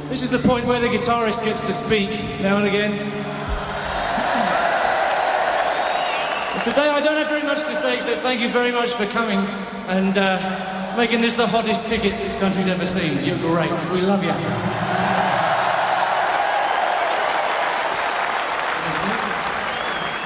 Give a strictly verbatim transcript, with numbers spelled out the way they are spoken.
This is the point where the guitarist gets to speak now and again. And today I don't have very much to say except thank you very much for coming and uh, making this the hottest ticket this country's ever seen. You're great. We love you.